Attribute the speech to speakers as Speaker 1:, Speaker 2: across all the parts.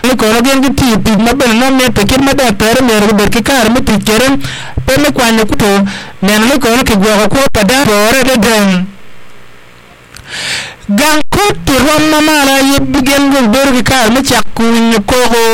Speaker 1: ko no gen ti mabel no me te kin mada tere me ro ber ki kar me ti keren pe me kwanye kuto ne no ko no ke gwa ko pada ore de den gan ko ti rom mala yebgen go ber ki kar me chakku ko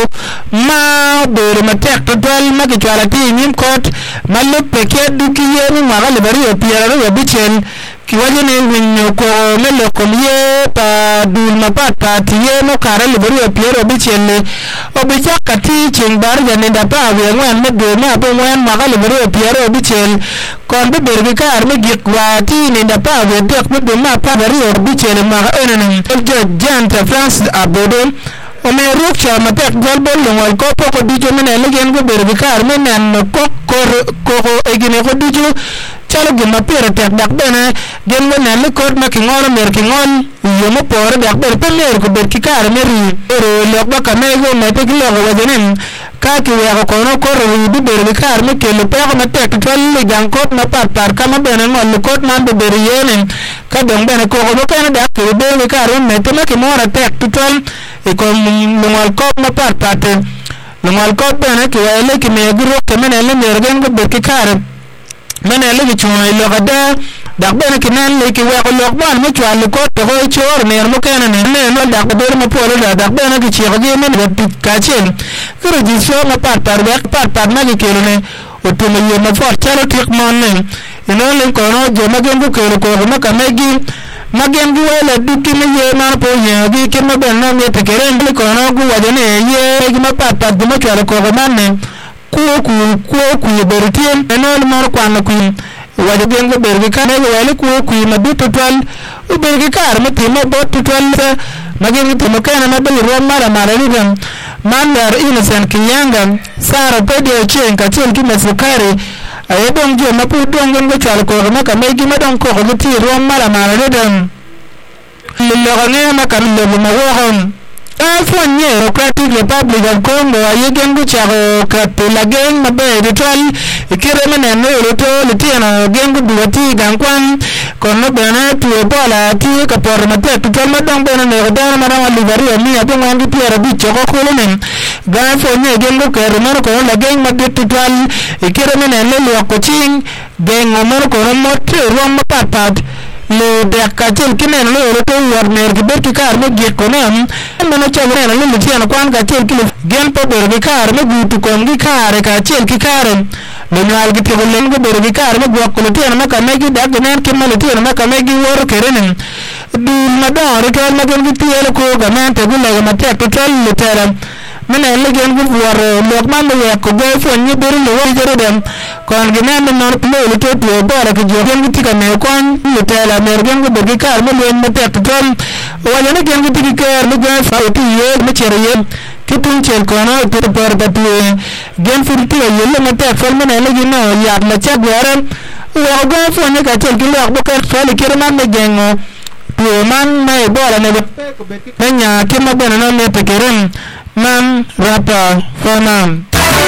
Speaker 1: ma ber ma tek to dal ma ki twala ti nim kot malle pe ke du ki yeni ma le bari o piero yo bichen ki waje ne winyo ko mele ko ye pa dul ma pata ti ye no kare le bari o piero bichen ne o bi chakati chen bar ya ne da pa we ngwan me do ma bo ngwan ma le bari o piero bichen kon be ber ki kar me gik wa ti ne da pa we tek me do ma pa bari o bichen ma enen janta France abodo o me rukcha ma tek gol bol ngol ko ko dijo mene le gen go ber ki kar me nan ko egine ko dijo chalo gima pere tek dak bene gen wena le kod ma kingol mer kingol yo mo pore dak ber pemer ko ber kikare meri ero le ba ka me go me te kilo go wajenen ka ki we ko no ko ro bi ber kikare me ke le pe ma tek to le gan ko ma par kama bene ngol kod ma be ber yenen ka don bene ko go ka na dak ke be kikare me te ma ki mo ra tek to e ko ngol ko ma par te ngol ko bene ke le ki me gro ke me le mer gen go ber kikare mene le chuma lo gada dak bene kinan le ki we ko lo ban mo chwa le ko to ho chor ne mo kana ne no dak be mo polo dak bene ki chi ge men de ka chen kuro ji so ma par ma ki kelo ne o to me yo ma for chalo tik mon ne ino le ko no je ma gen ko ko ma ka megi ma gen gu le du ki me ye ma po ye gi ki ma ben no me te keren le ko no gu wa de ne ye gi ma par mo chwa ko ma ne ku bertien enol mar kwan ku wadi gen go bergi kan e wale ku ma du total u bergi kar ma timo bot total ma gen timo kan ma bel ro mara ni gam mandar innocent kinyanga sara pedio chen ka chen ki mesukari ayo dong jo ma pu dong gen go chal ko ma ka me gi ma dong ko go ti ro mara ni gam lo ne ma kan lo ma wo hon Afanye Democratic Republic of Congo ayegen gucharo kapela gen mabe ritual ikireme ne roto litiana gengu duati gankwan kono bana tuo bola ti kapor mate tutal madong bana ne rodana mara livari ami apo ngangi piera bicho ko kolenen gafanye gengu kero maro ko la gen mabe tutal ikireme ne lo coaching gengo maro ko motte rom papat le de kachel kinen lo roto warner giberti kar me gekonem mano chagre na lu tiana kwan kachel kile gen po bergi kar me gutu kon gi kare kachel ki kare me nyal gi tego len go bergi kar me gwa ko tiana maka me gi dag nen ke mal tiana maka me gi wor kerenen du na do roto ma gen gi tiele ko ga men te gu le ma tek to tel tera mene le gen gu war lok man le ko go fo ni beri le wo jere dem kon gi men no le to to bora ko gen gi tika ne kon le tela mer gen gu bergi kar me len ma tek to tel wala ne gen gu tika kar me ga fa ti ye me chere ye kitun chen kono to por da tu gen fu ti ye le ma tek fal mene le gi no ya ma cha gwara wo go fo ne ka tel gi le ko ka fa le kire man me gengo to man me bora ne be nya ki ma bena no ne te keren man rapa fonam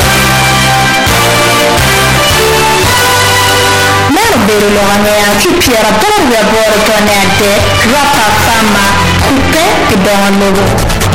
Speaker 2: Beri loganya ki piara por ya bor to ne ate rapa fama kuke ki dongo logo